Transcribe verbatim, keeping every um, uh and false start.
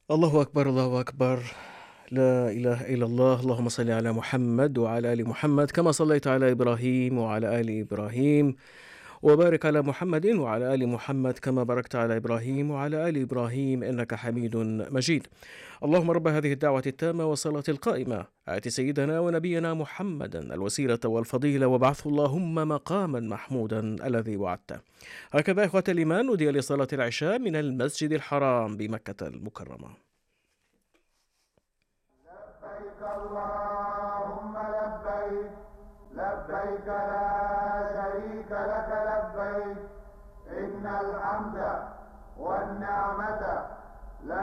الله أكبر، الله أكبر، لا إله إلا الله. اللهم صل على محمد وعلى آل محمد كما صليت على إبراهيم وعلى آل إبراهيم، وبارك على محمد وعلى آل محمد كما باركت على إبراهيم وعلى آل إبراهيم إنك حميد مجيد. اللهم رب هذه الدعوة التامة والصلاة القائمة آت سيدنا ونبينا محمدا الوسيلة والفضيلة وابعثه اللهم مقاما محمودا الذي وعدته. هكذا إخوة الإيمان نودي لصلاة العشاء من المسجد الحرام بمكة المكرمة. لبيك اللهم لبيك لبيك لا شريك لك لبيك إن الحمد والنعمة